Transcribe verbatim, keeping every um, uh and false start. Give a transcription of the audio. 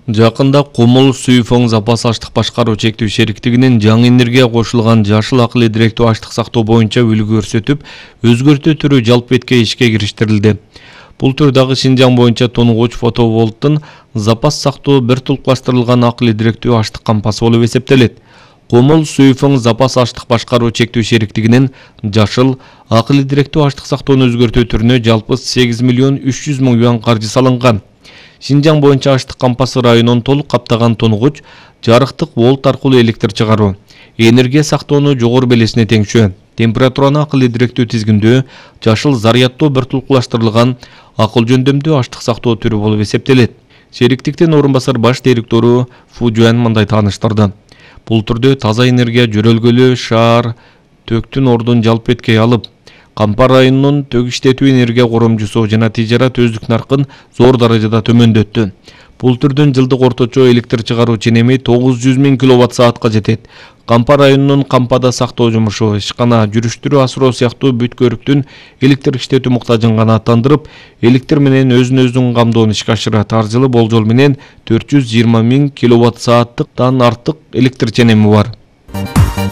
Жакында Комол Суйфоң запас аштык башкаруу чектүү шериктигинин жаңы энергия кошулган жашыл акыл идиректүү аштык сактоо боюнча үлгү көрсөтүп, өзгөртүү түрү жалп этке ишке кириштирилди. Бул төр дагы Шинжаң боюнча тонугуч фотоволттун запас сактоо бир тулукташтырылган акыл идиректүү аштык кампасы болуп эсептелет. Комол Суйфоң запас аштык башкаруу чектүү шериктигинин жашыл акыл идиректүү аштык сактоону өзгөртүү түрүнө жалпы сегиз миллион үч жүз миң юан каржы салынган. Шинжаң боюнча аштык кампасы районун толук каптаган тонугуч жарыктык волт аркылуу электр чыгаруу, энергия сактоону жогору белесине теңшөө, температураны акыл идиректүү тизгиндөө, жашыл зарядтоо бир тулукташтырылган акыл жөндөмдүү аштык сактоо түрү болуп эсептелет. Шериктиктин орун басар баш директору Фу Жуан мындай тааныштырды. Бул түрдө таза энергия жөрөлгөлүү шаар төктүн ордун жалп эткей алып, Кампа районунун төгүштетүү энергия коромчусу жана тижарат өздүк наркын зор даражада төмөндөттү. Бул түрдүн жылдык орточо электр чыгаруу ченеми тогуз жүз миң киловатт саатка жетет. Кампа районунун кампада сактоо жумушу, ишкана, жүрүштүрүү асыроо сыяктуу бүт көрүктүн электр иштетүү муктажын канааттандырып, электр менен өзүн өзүн камдоону ишке ашырат. Ар жылы болжол менен төрт жүз жыйырма миң киловатт сааттыктан артык электр ченеми бар.